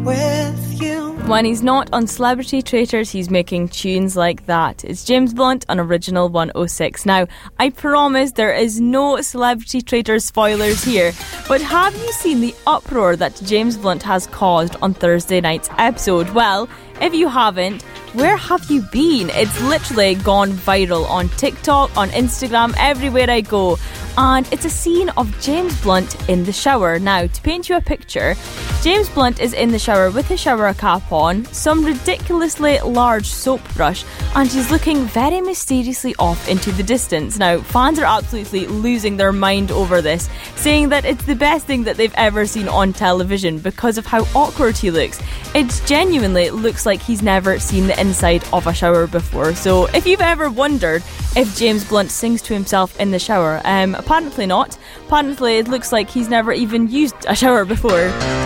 with you. When he's not on Celebrity Traitors, he's making tunes like that. It's James Blunt on Original 106. Now, I promise there is no Celebrity Traitors spoilers here, but have you seen the uproar that James Blunt has caused on Thursday night's episode? Well, if you haven't, where have you been? It's literally gone viral on TikTok, on Instagram, everywhere I go. And it's a scene of James Blunt in the shower. Now, to paint you a picture, James Blunt is in the shower with his shower cap on, some ridiculously large soap brush, and he's looking very mysteriously off into the distance. Now, fans are absolutely losing their mind over this, saying that it's the best thing that they've ever seen on television because of how awkward he looks. It genuinely looks like he's never seen the inside of a shower before. So if you've ever wondered if James Blunt sings to himself in the shower, apparently not. Apparently it looks like he's never even used a shower before.